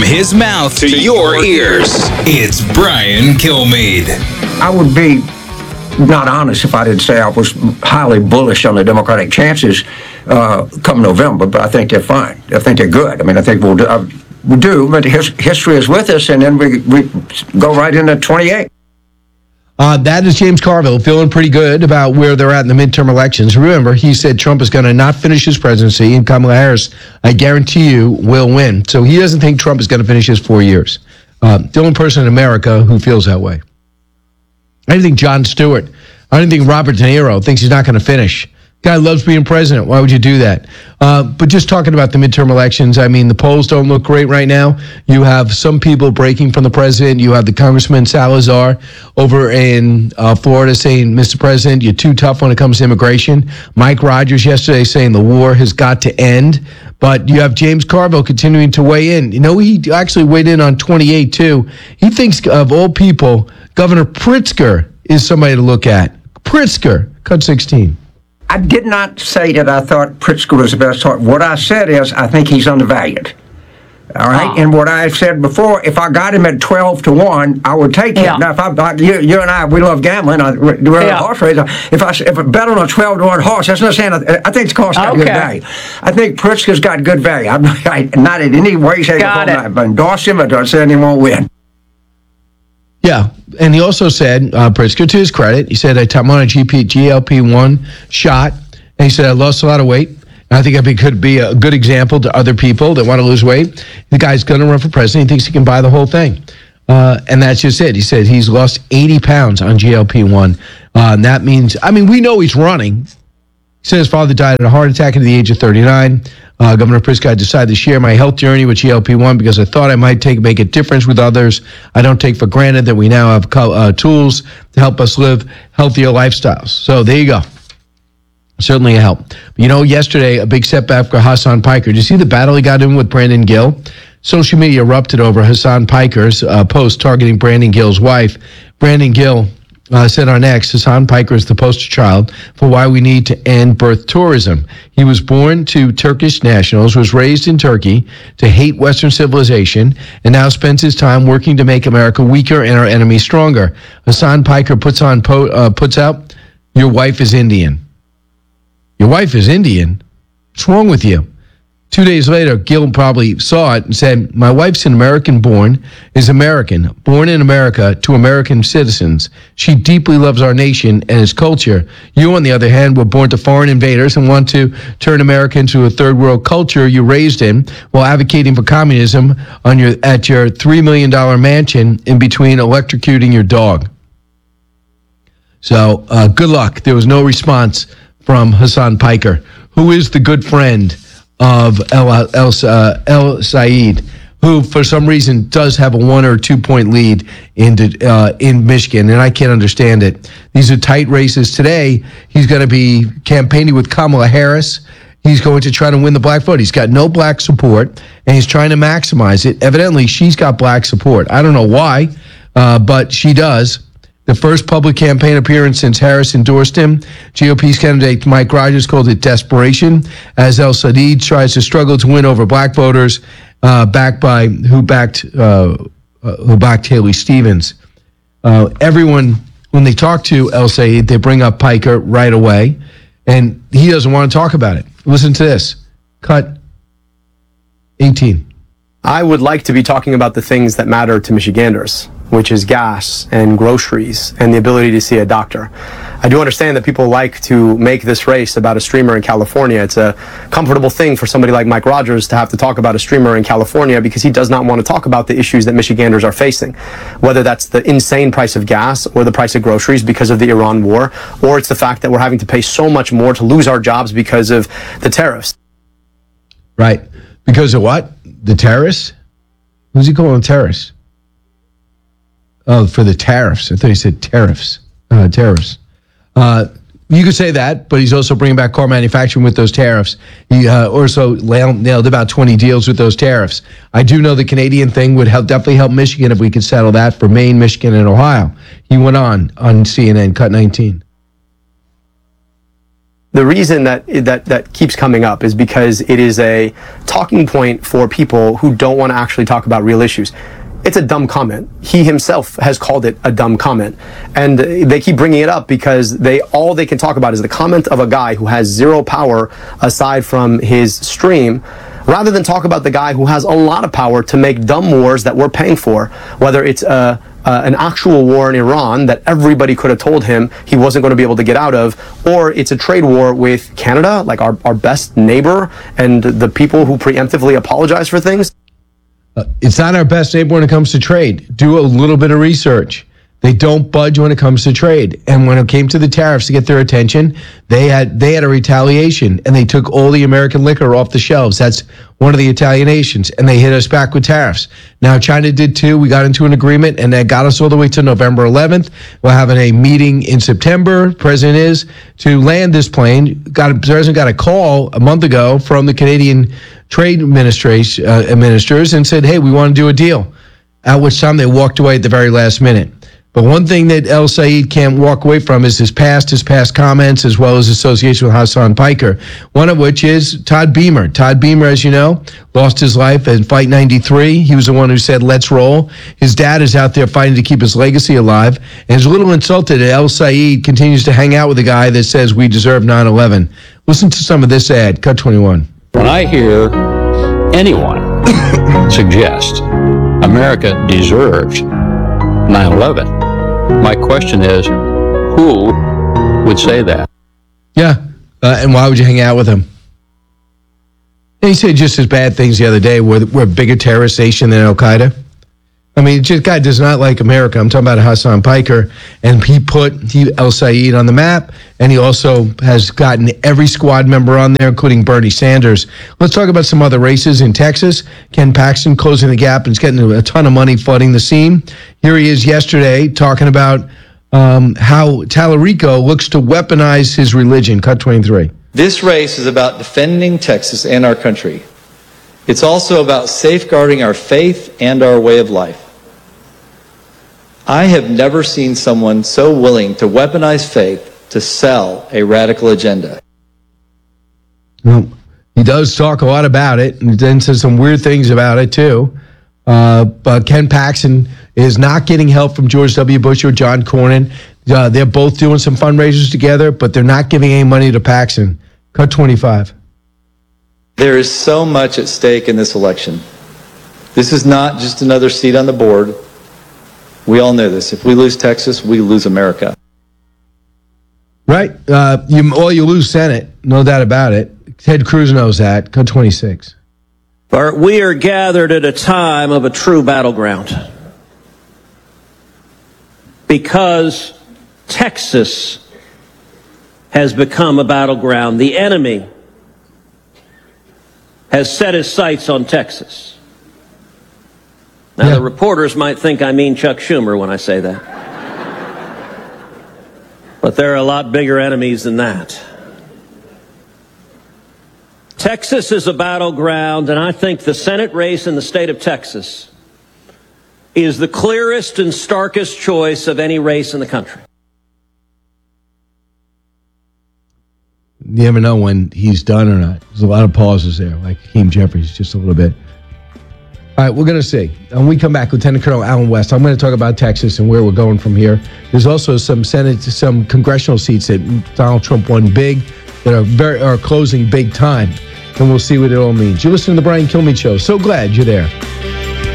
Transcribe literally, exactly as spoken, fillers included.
his mouth to your ears, it's Brian Kilmeade. I would be not honest if I didn't say I was highly bullish on the Democratic chances uh, come November, but I think they're fine. I think they're good. I mean, I think we'll do, uh, we do but his, history is with us, and then we, we go right into twenty-eight. Uh, that is James Carville feeling pretty good about where they're at in the midterm elections. Remember, he said Trump is going to not finish his presidency, and Kamala Harris, I guarantee you, will win. So he doesn't think Trump is going to finish his four years. Uh, the only person in America who feels that way. I didn't think Jon Stewart, I didn't think Robert De Niro thinks he's not going to finish. Guy loves being president. Why would you do that? Uh, but just talking about the midterm elections, I mean, the polls don't look great right now. You have some people breaking from the president. You have the Congressman Salazar over in uh, Florida saying, Mister President, you're too tough when it comes to immigration. Mike Rogers yesterday saying the war has got to end. But you have James Carville continuing to weigh in. You know, he actually weighed in on twenty-eight, too. He thinks, of all people, Governor Pritzker is somebody to look at. Pritzker, cut sixteen. I did not say that I thought Pritzker was the best talk. What I said is I think he's undervalued. All right, oh. And what I said before, if I got him at twelve to one, I would take him. Yeah. Now, if I, I you, you and I, we love gambling. I do yeah. horse race. If I if I bet on a twelve to one horse, that's not saying I, I think it's cost got okay. good value. I think Pritzker's got good value. I'm not, I, not in any way shape or form. I endorse him. I don't say he won't win. Yeah, and he also said, uh, Pritzker, to his credit, he said, I'm on a G L P one shot, and he said, I lost a lot of weight. And I think it could be a good example to other people that want to lose weight. The guy's going to run for president. He thinks he can buy the whole thing. Uh, and that's just it. He said he's lost eighty pounds on G L P one. Uh, and that means, I mean, we know he's running. He said his father died of a heart attack at the age of thirty-nine. Uh, Governor Pritzker, I decided to share my health journey with G L P one because I thought I might take make a difference with others. I don't take for granted that we now have uh, tools to help us live healthier lifestyles. So there you go. Certainly a help. You know, yesterday, a big setback for Hassan Piker. Did you see the battle he got in with Brandon Gill? Social media erupted over Hassan Piker's uh, post targeting Brandon Gill's wife. Brandon Gill Uh, said on X, Hassan Piker is the poster child for why we need to end birth tourism. He was born to Turkish nationals, was raised in Turkey to hate Western civilization, and now spends his time working to make America weaker and our enemies stronger. Hassan Piker puts on po- uh, puts out, your wife is Indian. Your wife is Indian? What's wrong with you? Two days later, Gill probably saw it and said, my wife's an American-born, is American, born in America to American citizens. She deeply loves our nation and its culture. You, on the other hand, were born to foreign invaders and want to turn America into a third-world culture you raised in while advocating for communism on your at your three million dollars mansion in between electrocuting your dog. So, uh, good luck. There was no response from Hassan Piker, who is the good friend of El, El, uh, El Said, who for some reason does have a one or two point lead in, uh, in Michigan, and I can't understand it. These are tight races. Today, he's going to be campaigning with Kamala Harris. He's going to try to win the black vote. He's got no black support, and he's trying to maximize it. Evidently, she's got black support. I don't know why, uh, but she does. The first public campaign appearance since Harris endorsed him. G O P's candidate Mike Rogers called it desperation as El Said tries to struggle to win over black voters, uh, backed by who backed uh, uh, who backed Haley Stevens. Uh, everyone, when they talk to El Said, they bring up Piker right away, and he doesn't want to talk about it. Listen to this. Cut eighteen. I would like to be talking about the things that matter to Michiganders, which is gas and groceries and the ability to see a doctor. I do understand that people like to make this race about a streamer in California. It's a comfortable thing for somebody like Mike Rogers to have to talk about a streamer in California because he does not want to talk about the issues that Michiganders are facing, whether that's the insane price of gas or the price of groceries because of the Iran war, or it's the fact that we're having to pay so much more to lose our jobs because of the tariffs. Right. Because of what? The terrorists? Who's he calling terrorists? Oh, for the tariffs. I thought he said tariffs. Uh, tariffs. Uh, you could say that, but he's also bringing back car manufacturing with those tariffs. He uh, also nailed about twenty deals with those tariffs. I do know the Canadian thing would help, definitely help Michigan if we could settle that for Maine, Michigan, and Ohio. He went on on C N N, cut nineteen. The reason that that that keeps coming up is because it is a talking point for people who don't want to actually talk about real issues. It's a dumb comment. He himself has called it a dumb comment. And they keep bringing it up because they all they can talk about is the comment of a guy who has zero power aside from his stream, rather than talk about the guy who has a lot of power to make dumb wars that we're paying for, whether it's a Uh, an actual war in Iran that everybody could have told him he wasn't going to be able to get out of, or it's a trade war with Canada, like our, our best neighbor, and the people who preemptively apologize for things. Uh, it's not our best neighbor when it comes to trade. Do a little bit of research. They don't budge when it comes to trade. And when it came to the tariffs to get their attention, they had they had a retaliation, and they took all the American liquor off the shelves. That's one of the retaliations, and they hit us back with tariffs. Now, China did too. We got into an agreement, and that got us all the way to November eleventh. We're having a meeting in September, President is, to land this plane. Got a, the President got a call a month ago from the Canadian Trade Administration, uh, administrators and said, hey, we want to do a deal, at which time they walked away at the very last minute. But one thing that El Sayed can't walk away from is his past, his past comments, as well as association with Hassan Piker, one of which is Todd Beamer. Todd Beamer, as you know, lost his life in Fight ninety-three. He was the one who said, let's roll. His dad is out there fighting to keep his legacy alive. And is a little insulted that El Sayed continues to hang out with a guy that says we deserve nine eleven. Listen to some of this ad, cut twenty-one. When I hear anyone suggest America deserves nine eleven, my question is, who would say that? Yeah, uh, and why would you hang out with him? And he said just as bad things the other day. We're, we're a bigger terrorist nation than Al-Qaeda. I mean, this guy does not like America. I'm talking about Hassan Piker, and he put he, El Sayed on the map, and he also has gotten every squad member on there, including Bernie Sanders. Let's talk about some other races in Texas. Ken Paxton closing the gap and is getting a ton of money flooding the scene. Here he is yesterday talking about um, how Tallarico looks to weaponize his religion. Cut twenty-three. This race is about defending Texas and our country. It's also about safeguarding our faith and our way of life. I have never seen someone so willing to weaponize faith to sell a radical agenda. Well, he does talk a lot about it, and then says some weird things about it, too. Uh, but Ken Paxton is not getting help from George W. Bush or John Cornyn. Uh, they're both doing some fundraisers together, but they're not giving any money to Paxton. Cut twenty-five. There is so much at stake in this election. This is not just another seat on the board. We all know this. If we lose Texas, we lose America. Right. Uh, you, well, you lose Senate, no doubt about it. Ted Cruz knows that. Cut twenty-six. But we are gathered at a time of a true battleground. Because Texas has become a battleground. The enemy has set his sights on Texas. Now, Yeah. the reporters might think I mean Chuck Schumer when I say that. But there are a lot bigger enemies than that. Texas is a battleground, and I think the Senate race in the state of Texas is the clearest and starkest choice of any race in the country. You never know when he's done or not. There's a lot of pauses there, like Hakeem Jeffries, just a little bit. All right, we're going to see. When we come back, Lieutenant Colonel Alan West, I'm going to talk about Texas and where we're going from here. There's also some Senate, some congressional seats that Donald Trump won big that are very are closing big time, and we'll see what it all means. You listen to the Brian Kilmeade Show. So glad you're there.